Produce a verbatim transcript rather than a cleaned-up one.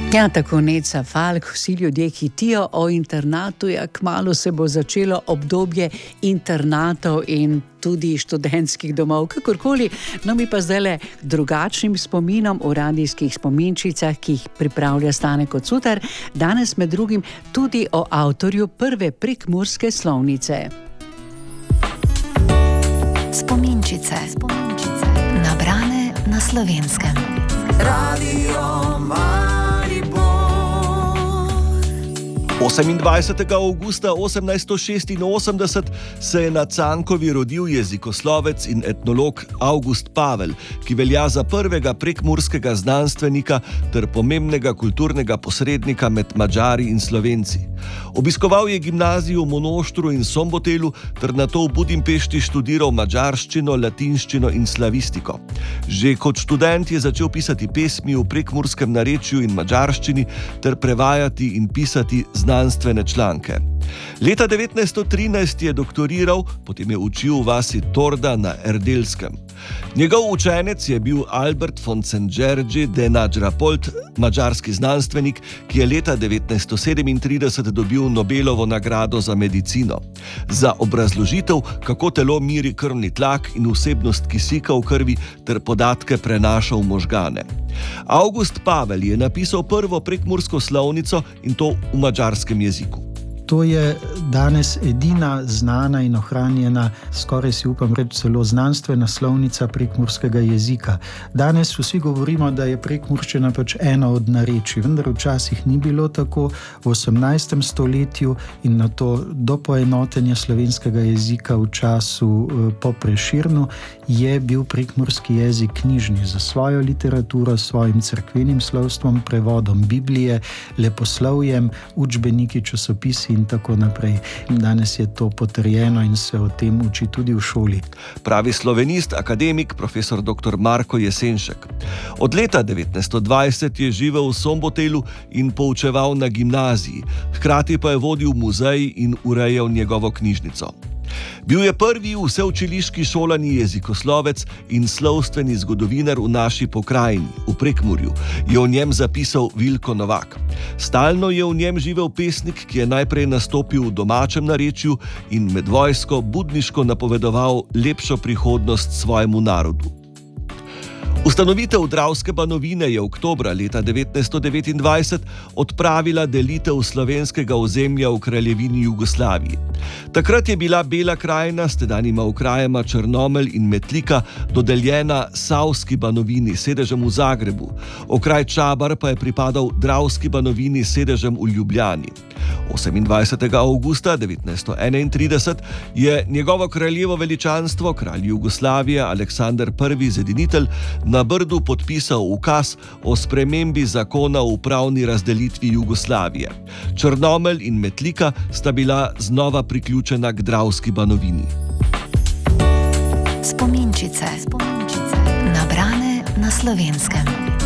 Ja, tako Neca Falk, vsi ljudje hitijo o internatu, ja, kmalu se bo začelo obdobje internatov in tudi študentskih domov, kakorkoli. No, mi pa zdajle drugačnim spominom v radijskih spominčicah, ki jih pripravlja Stane Kocutar, danes med drugim tudi o avtorju prve prekmurske slovnice. Spominčice, spominčice, nabrane na Slovenskem. Radio osemindvajsetega avgusta osemnajststo šestinosemdeset se je na Cankovi rodil jezikoslovec in etnolog Avgust Pavel, ki velja za prvega prekmurskega znanstvenika ter pomembnega kulturnega posrednika med Madžari in Slovenci. Obiskoval je gimnazijo v Monoštru in Sombotelu ter nato v Budimpešti študiral madžarščino, latinščino in slavistiko. Že kot študent je začel pisati pesmi v prekmurskem narečju in madžarščini ter prevajati in pisati znanstvene članke. Leta devetnajststo trinajst je doktoriral, potem je učil v vasi Torda na Erdelskem. Njegov učenec je bil Albert von Szent-Györgyi de Nagyra-Polt, madžarski znanstvenik, ki je leta devetnajststo sedemintrideset dobil Nobelovo nagrado za medicino. Za obrazložitev, kako telo miri krvni tlak in vsebnost kisika v krvi ter podatke prenaša v možgane. Avgust Pavel je napisal prvo prekmursko slovnico in to v madžarskem jeziku. To je danes edina znana in ohranjena, skoraj si upam reči celo znanstvena slovnica prekmurskega jezika. Danes vsi govorimo, da je prekmurščina pač ena od narečij, vendar včasih ni bilo tako. V osemnajstem stoletju in na to do poenotenja slovenskega jezika v času po Prešernu je bil prekmurski jezik knjižni za svojo literaturo, svojim cerkvenim slovstvom, prevodom Biblije, leposlovjem, učbeniki, časopisi in tako naprej. Danes je to potrjeno in se o tem uči tudi v šoli. Pravi slovenist, akademik, profesor doktor Marko Jesenšek. Od leta devetnajststo dvajset je živel v Sombotelu in poučeval na gimnaziji, hkrati pa je vodil muzej in urejal njegovo knjižnico. Bil je prvi vseučiliški šolani jezikoslovec in slovstveni zgodovinar v naši pokrajini, v Prekmurju, je o njem zapisal Vilko Novak. Stalno je v njem živel pesnik, ki je najprej nastopil v domačem narečju in med vojsko budniško napovedoval lepšo prihodnost svojemu narodu. Ustanovitev Dravske banovine je oktobra leta devetnajststo devetindvajset odpravila delitev slovenskega ozemlja v kraljevini Jugoslaviji. Takrat je bila Bela krajina s tedanjima okrajema Črnomelj in Metlika dodeljena Savski banovini s sedežem v Zagrebu. Okraj Čabar pa je pripadal Dravski banovini s sedežem v Ljubljani. osemindvajsetega avgusta devetnajststo enaintrideset je njegovo kraljevo veličanstvo, kralj Jugoslavije Aleksander Prvi Zedinitelj, na Brdu podpisal ukaz o spremembi zakona o upravni razdelitvi Jugoslavije. Črnomelj in Metlika sta bila znova priključena k Dravski banovini. Spominčice, spominčice, nabrane na Slovenskem.